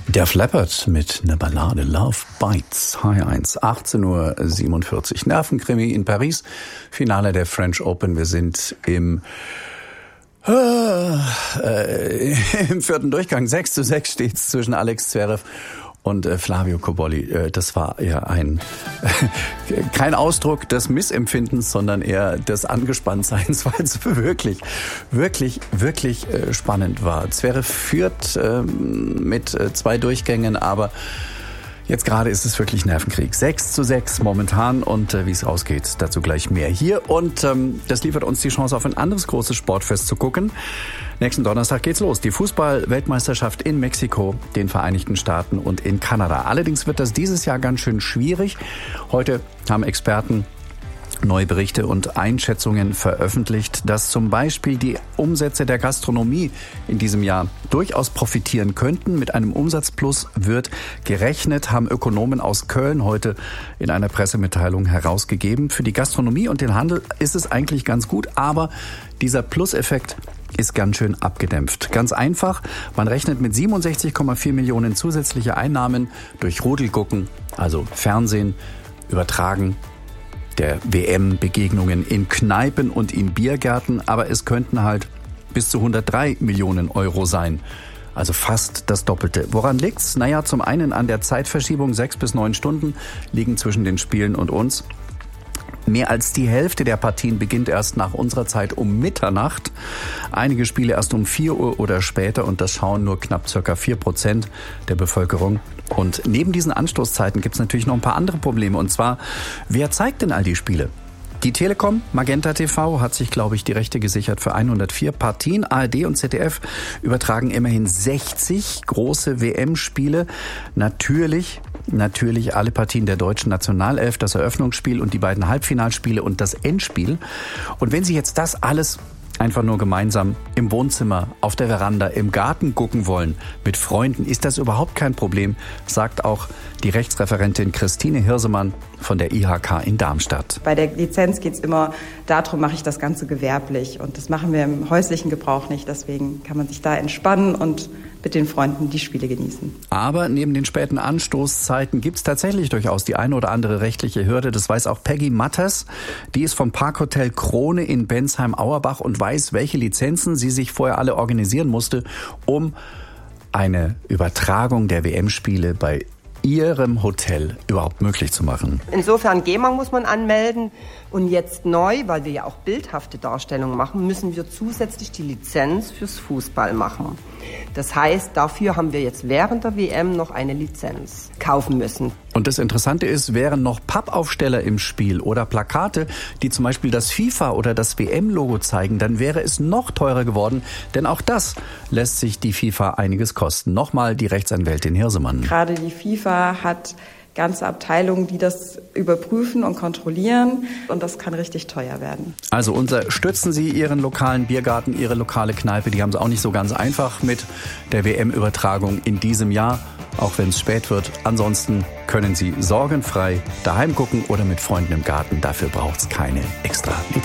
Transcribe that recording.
Def Leppard mit einer Ballade Love Bites. H1, 18:47 Uhr. Nervenkrimi in Paris. Finale der French Open. Wir sind im vierten Durchgang. 6:6 steht's zwischen Alex Zverev und Flavio Cobolli. Das war eher kein Ausdruck des Missempfindens, sondern eher des Angespanntseins, weil es wirklich spannend war. Zverev führt mit 2 Durchgängen, aber jetzt gerade ist es wirklich Nervenkrieg. 6:6 momentan und wie es ausgeht, dazu gleich mehr hier. Und das liefert uns die Chance, auf ein anderes großes Sportfest zu gucken. Nächsten Donnerstag geht's los. Die Fußball-Weltmeisterschaft in Mexiko, den Vereinigten Staaten und in Kanada. Allerdings wird das dieses Jahr ganz schön schwierig. Heute haben Experten neue Berichte und Einschätzungen veröffentlicht, dass zum Beispiel die Umsätze der Gastronomie in diesem Jahr durchaus profitieren könnten. Mit einem Umsatzplus wird gerechnet, haben Ökonomen aus Köln heute in einer Pressemitteilung herausgegeben. Für die Gastronomie und den Handel ist es eigentlich ganz gut, aber dieser Pluseffekt ist ganz schön abgedämpft. Ganz einfach, man rechnet mit 67,4 Millionen zusätzliche Einnahmen durch Rudelgucken, also Fernsehen, Übertragen der WM-Begegnungen in Kneipen und in Biergärten, aber es könnten halt bis zu 103 Millionen Euro sein. Also fast das Doppelte. Woran liegt's? Naja, zum einen an der Zeitverschiebung. 6 bis 9 Stunden liegen zwischen den Spielen und uns. Mehr als die Hälfte der Partien beginnt erst nach unserer Zeit um Mitternacht. Einige Spiele erst um 4 Uhr oder später und das schauen nur knapp ca. 4% der Bevölkerung. Und neben diesen Anstoßzeiten gibt es natürlich noch ein paar andere Probleme. Und zwar, wer zeigt denn all die Spiele? Die Telekom, Magenta TV, hat sich, glaube ich, die Rechte gesichert für 104 Partien. ARD und ZDF übertragen immerhin 60 große WM-Spiele. Natürlich alle Partien der deutschen Nationalelf, das Eröffnungsspiel und die beiden Halbfinalspiele und das Endspiel. Und wenn Sie jetzt das alles einfach nur gemeinsam im Wohnzimmer, auf der Veranda, im Garten gucken wollen, mit Freunden, ist das überhaupt kein Problem, sagt auch die Rechtsreferentin Christine Hirsemann von der IHK in Darmstadt. Bei der Lizenz geht es immer darum, mache ich das Ganze gewerblich. Und das machen wir im häuslichen Gebrauch nicht. Deswegen kann man sich da entspannen und mit den Freunden die Spiele genießen. Aber neben den späten Anstoßzeiten gibt es tatsächlich durchaus die eine oder andere rechtliche Hürde. Das weiß auch Peggy Matters. Die ist vom Parkhotel Krone in Bensheim-Auerbach und weiß, welche Lizenzen sie sich vorher alle organisieren musste, um eine Übertragung der WM-Spiele bei Ihrem Hotel überhaupt möglich zu machen. Insofern GEMA muss man anmelden und jetzt neu, weil wir ja auch bildhafte Darstellungen machen, müssen wir zusätzlich die Lizenz fürs Fußball machen. Das heißt, dafür haben wir jetzt während der WM noch eine Lizenz kaufen müssen. Und das Interessante ist, wären noch Pappaufsteller im Spiel oder Plakate, die zum Beispiel das FIFA- oder das WM-Logo zeigen, dann wäre es noch teurer geworden, denn auch das lässt sich die FIFA einiges kosten. Nochmal die Rechtsanwältin Hirsemann. Gerade die FIFA hat ganze Abteilungen, die das überprüfen und kontrollieren. Und das kann richtig teuer werden. Also unterstützen Sie Ihren lokalen Biergarten, Ihre lokale Kneipe. Die haben es auch nicht so ganz einfach mit der WM-Übertragung in diesem Jahr, auch wenn es spät wird. Ansonsten können Sie sorgenfrei daheim gucken oder mit Freunden im Garten. Dafür braucht es keine extra Lizenz.